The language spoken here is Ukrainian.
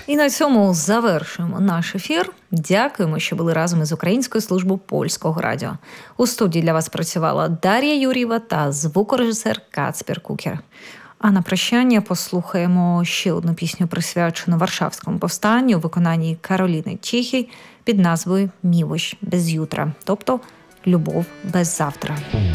І на цьому завершуємо наш ефір. Дякуємо, що були разом із Українською службою Польського радіо. У студії для вас працювала Дар'я Юрієва та звукорежисер Кацпер Кукер. А на прощання послухаємо ще одну пісню, присвячену Варшавському повстанню у виконанні Кароліни Чіхій під назвою «Мілощ без ютра», тобто «Любов без завтра».